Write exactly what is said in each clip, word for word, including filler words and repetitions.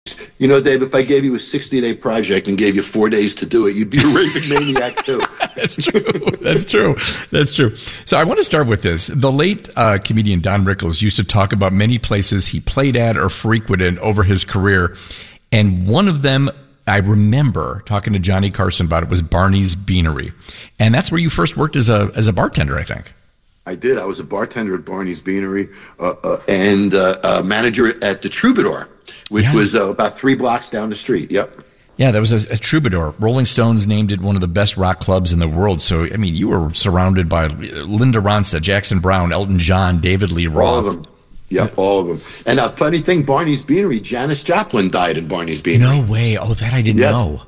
You know, Dave, if I gave you a sixty-day project and gave you four days to do it, you'd be a raving maniac, too. That's true. That's true. That's true. So I want to start with this. The late uh, comedian Don Rickles used to talk about many places he played at or frequented over his career. And one of them, I remember talking to Johnny Carson about it, was Barney's Beanery. And that's where you first worked as a as a bartender, I think. I did. I was a bartender at Barney's Beanery uh, uh, and uh, a manager at the Troubadour, which yeah. was uh, about three blocks down the street. Yep. Yeah, that was a, a Troubadour. Rolling Stones named it one of the best rock clubs in the world. So, I mean, you were surrounded by Linda Ronstadt, Jackson Browne, Elton John, David Lee Roth. All of them. Yep, all of them. And a funny thing, Barney's Beanery, Janis Joplin died in Barney's Beanery. No way. Oh, that I didn't yes. know.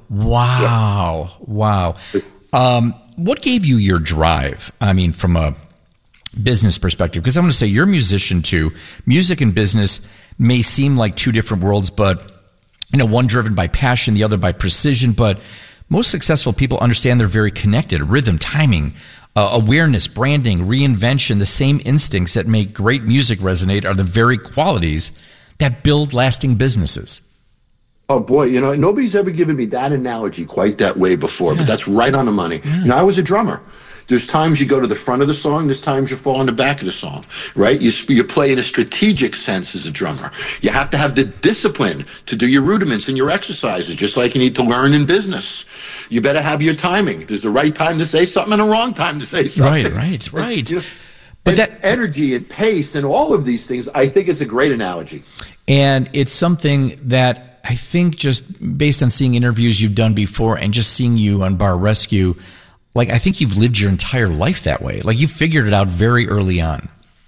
Wow. Yep. Wow. Um, what gave you your drive? I mean, from a business perspective, because I'm going to say you're a musician too. Music and business may seem like two different worlds, but you know, one driven by passion, the other by precision. But most successful people understand they're very connected. Rhythm, timing, uh, awareness, branding, reinvention, the same instincts that make great music resonate are the very qualities that build lasting businesses. Oh, boy, you know, nobody's ever given me that analogy quite that way before, yeah. but that's right on the money. Yeah. You know, I was a drummer. There's times you go to the front of the song. There's times you fall on the back of the song, right? You, you play in a strategic sense as a drummer. You have to have the discipline to do your rudiments and your exercises, just like you need to learn in business. You better have your timing. There's the right time to say something and a wrong time to say something. Right, right, right. You know, but that energy and pace and all of these things, I think it's a great analogy. And it's something that I think, just based on seeing interviews you've done before and just seeing you on Bar Rescue, like, I think you've lived your entire life that way. Like, you figured it out very early on.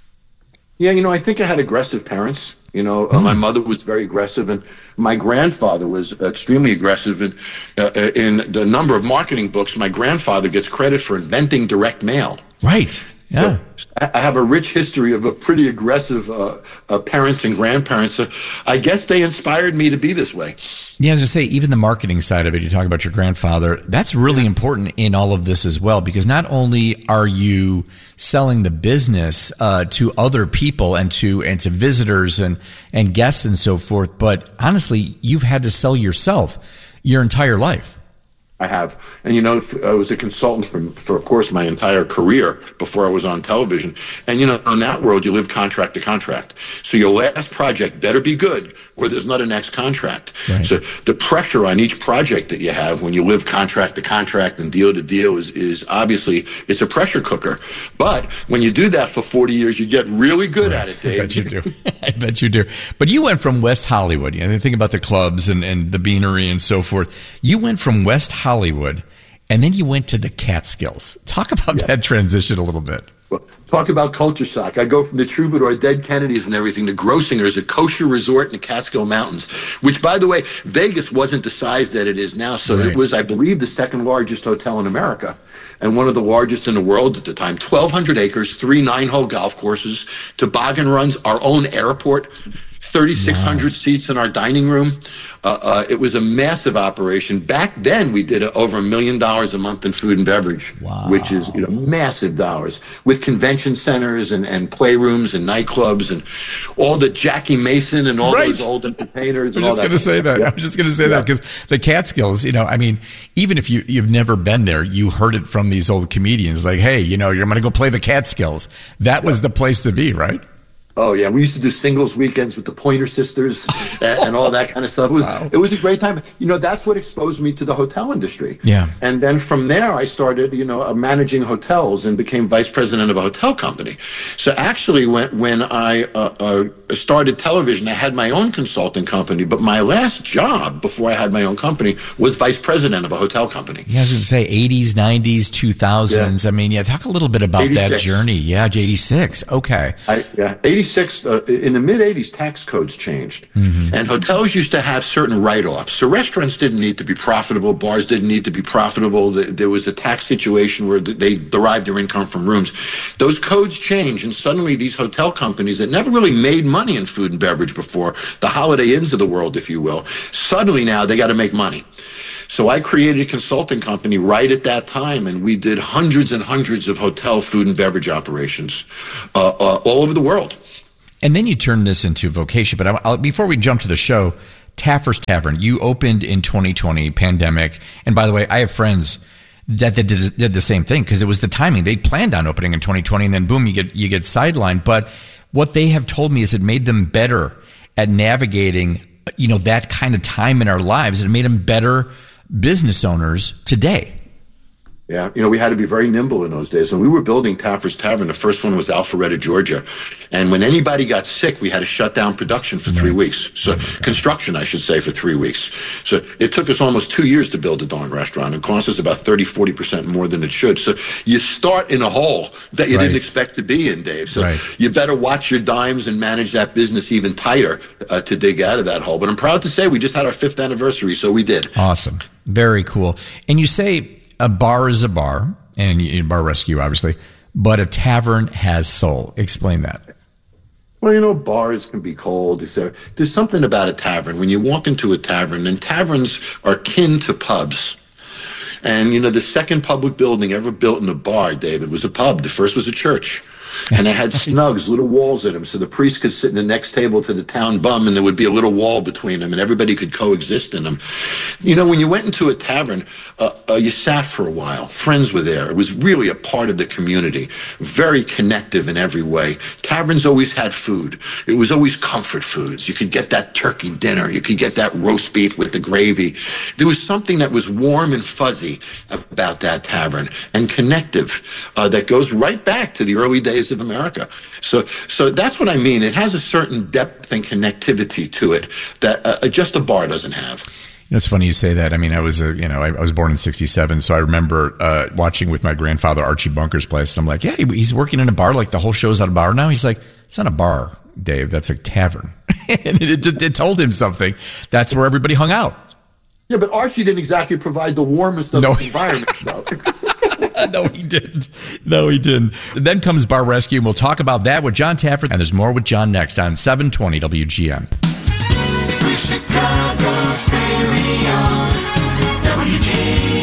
Yeah, you know, I think I had aggressive parents. You know, mm. uh, my mother was very aggressive, and my grandfather was extremely aggressive. And uh, in the number of marketing books, my grandfather gets credit for inventing direct mail. Right. Yeah. So I have a rich history of a pretty aggressive uh, uh, parents and grandparents. So I guess they inspired me to be this way. Yeah, I was going to say, even the marketing side of it, you talk about your grandfather, that's really yeah. important in all of this as well, because not only are you selling the business uh, to other people and to and to visitors and, and guests and so forth, but honestly, you've had to sell yourself your entire life. I have. And, you know, I was a consultant for, for, of course, my entire career before I was on television. And, you know, in that world, you live contract to contract. So your last project better be good or there's not a next contract. Right. So the pressure on each project that you have when you live contract to contract and deal to deal is, is obviously, it's a pressure cooker. But when you do that for forty years, you get really good right. at it, Dave. I bet you do. I bet you do. But you went from West Hollywood. You know, think about the clubs and, and the Beanery and so forth. You went from West Hollywood, and then you went to the Catskills. Talk about yeah. that transition a little bit. Well, talk about culture shock. I go from the Troubadour, Dead Kennedys and everything, to Grossinger's, a kosher resort in the Catskill Mountains, which, by the way, Vegas wasn't the size that it is now. So right. it was, I believe, the second largest hotel in America and one of the largest in the world at the time. twelve hundred acres, three nine-hole golf courses, toboggan runs, our own airport, thirty-six hundred wow. seats in our dining room. Uh, uh, it was a massive operation. Back then, we did uh, over a million dollars a month in food and beverage, wow. which is, you know, massive dollars, with convention centers and, and playrooms and nightclubs and all the Jackie Mason and all right. those old entertainers. I was just going to say that. Yeah. I was just going to say yeah. that because the Catskills, you know, I mean, even if you, you've never been there, you heard it from these old comedians like, hey, you know, you're going to go play the Catskills. That yeah. was the place to be, right? Oh, yeah. We used to do singles weekends with the Pointer Sisters and, and all that kind of stuff. It was, wow. it was a great time. You know, that's what exposed me to the hotel industry. Yeah. And then from there, I started, you know, managing hotels and became vice president of a hotel company. So actually, when, when I uh, uh, started television, I had my own consulting company. But my last job before I had my own company was vice president of a hotel company. Yeah, I was going to say eighties, nineties, two thousands. Yeah. I mean, yeah, talk a little bit about eighty-six that journey. Yeah, eighty-six. Okay. I, yeah, eighty-six. Uh, in the mid-eighties, tax codes changed, mm-hmm. and hotels used to have certain write-offs. So restaurants didn't need to be profitable, bars didn't need to be profitable. There was a tax situation where they derived their income from rooms. Those codes changed, and suddenly these hotel companies that never really made money in food and beverage before, the Holiday Inns of the world, if you will, suddenly now they got to make money. So I created a consulting company right at that time, and we did hundreds and hundreds of hotel food and beverage operations uh, uh, all over the world. And then you turn this into vocation. But I, I'll, before we jump to the show, Taffer's Tavern, you opened in twenty twenty, pandemic. And by the way, I have friends that, that did, did the same thing because it was the timing. They planned on opening in twenty twenty, and then boom, you get you get sidelined. But what they have told me is it made them better at navigating, you know, that kind of time in our lives. It made them better business owners today. Yeah, you know, we had to be very nimble in those days. When we were building Taffer's Tavern, the first one was Alpharetta, Georgia. And when anybody got sick, we had to shut down production for three weeks. So oh construction, I should say, for three weeks. So it took us almost two years to build a darn restaurant. It cost us about thirty, forty percent more than it should. So you start in a hole that you right. didn't expect to be in, Dave. So right. you better watch your dimes and manage that business even tighter uh, to dig out of that hole. But I'm proud to say we just had our fifth anniversary, so we did. Awesome. Very cool. And you say a bar is a bar, and you, bar rescue, obviously, but a tavern has soul. Explain that. Well, you know, bars can be cold. There's something about a tavern. When you walk into a tavern, and taverns are kin to pubs. And, you know, the second public building ever built in a bar, David, was a pub. The first was a church. And they had snugs, little walls in them, so the priest could sit in the next table to the town bum, and there would be a little wall between them, and everybody could coexist in them. You know, when you went into a tavern, uh, uh, you sat for a while. Friends were there. It was really a part of the community, very connective in every way. Taverns always had food. It was always comfort foods. You could get that turkey dinner. You could get that roast beef with the gravy. There was something that was warm and fuzzy about that tavern and connective uh, that goes right back to the early days of America. So so that's what I mean. It has a certain depth and connectivity to it that uh, just a bar doesn't have. You know, it's funny you say that. I mean, I was, a, you know, I, I was born in sixty-seven, so I remember uh, watching with my grandfather Archie Bunker's Place, and I'm like, yeah, he's working in a bar. Like the whole show's at a bar now. He's like, it's not a bar, Dave. That's a tavern. And it, it, it told him something. That's where everybody hung out. Yeah, but Archie didn't exactly provide the warmest of no. environments, though. No, he didn't. No, he didn't. Then comes Bar Rescue, and we'll talk about that with John Taffer. And there's more with John next on seven twenty W G N. Chicago's stereo, W G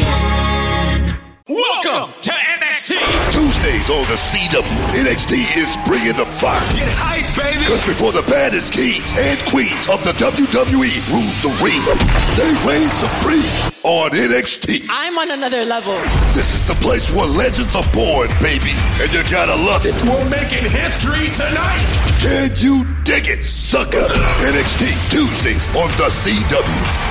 N. Welcome to N X T. Tuesdays on the C W, N X T is bringing the fire. Get hype, baby. Because before the baddest kings and queens of the W W E rule the ring, they reign supreme on N X T. I'm on another level. This is the place where legends are born, baby. And you gotta love it. We're making history tonight. Can you dig it, sucker? N X T Tuesdays on the C W.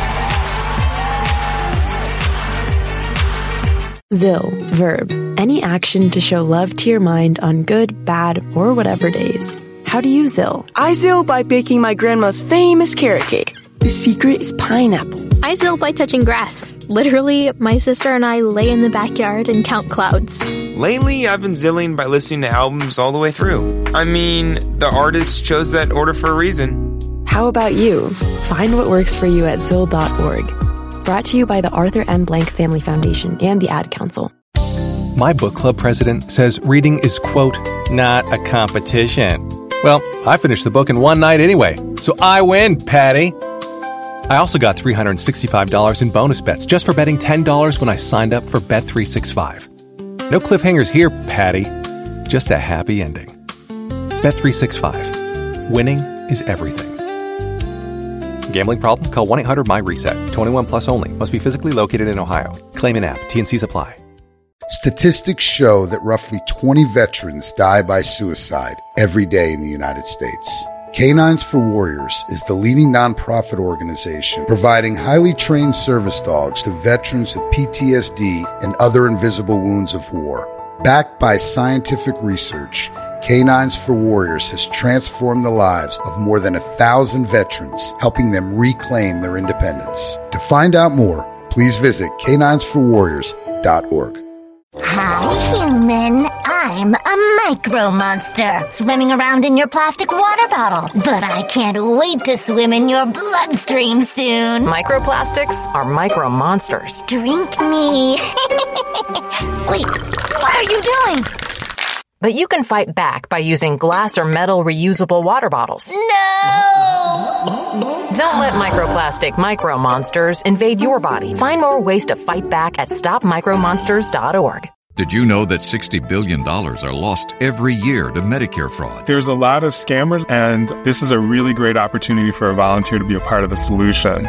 Zill, verb, any action to show love to your mind on good, bad, or whatever days. How do you Zill? I Zill by baking my grandma's famous carrot cake. The secret is pineapple. I Zill by touching grass. Literally, my sister and I lay in the backyard and count clouds. Lately, I've been zilling by listening to albums all the way through. I mean, the artist chose that order for a reason. How about you? Find what works for you at zill dot org. Brought to you by the Arthur M. Blank Family Foundation and the Ad Council. My book club president says reading is, quote, not a competition. Well, I finished the book in one night anyway, so I win, Patty. I also got three hundred sixty-five dollars in bonus bets just for betting ten dollars when I signed up for Bet three sixty-five. No cliffhangers here, Patty. Just a happy ending. Bet three sixty-five. Winning is everything. Gambling problem? Call one eight hundred M Y reset. twenty-one plus only. Must be physically located in Ohio. Claim in app. T N Cs apply. Statistics show that roughly twenty veterans die by suicide every day in the United States. Canines for Warriors is the leading nonprofit organization providing highly trained service dogs to veterans with P T S D and other invisible wounds of war. Backed by scientific research, Canines for Warriors has transformed the lives of more than a thousand veterans, helping them reclaim their independence. To find out more, please visit canines for warriors dot org. Hi, human. I'm a micro monster swimming around in your plastic water bottle. But I can't wait to swim in your bloodstream soon. Microplastics are micro monsters. Drink me. Wait, what are you doing? But you can fight back by using glass or metal reusable water bottles. No! Don't let microplastic micro monsters invade your body. Find more ways to fight back at stop micro monsters dot org. Did you know that sixty billion dollars are lost every year to Medicare fraud? There's a lot of scammers, and this is a really great opportunity for a volunteer to be a part of the solution.